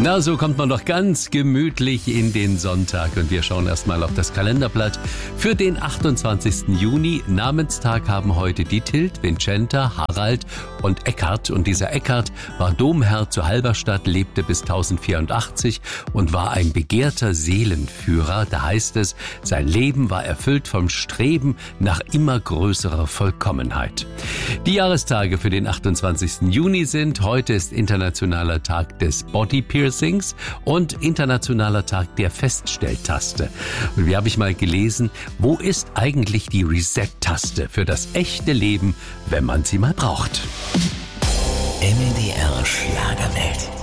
Na, so kommt man doch ganz gemütlich in den Sonntag und wir schauen erstmal auf das Kalenderblatt für den 28. Juni. Namenstag haben heute die Tild, Vincenta, Harald und Eckhard. Und dieser Eckhard war Domherr zu Halberstadt, lebte bis 1084 und war ein begehrter Seelenführer. Da heißt es, sein Leben war erfüllt vom Streben nach immer größerer Vollkommenheit. Die Jahrestage für den 28. Juni sind: heute ist Internationaler Tag des Body Piercings und Internationaler Tag der Feststelltaste. Und wie habe ich mal gelesen, wo ist eigentlich die Reset-Taste für das echte Leben, wenn man sie mal braucht? MDR Schlagerwelt.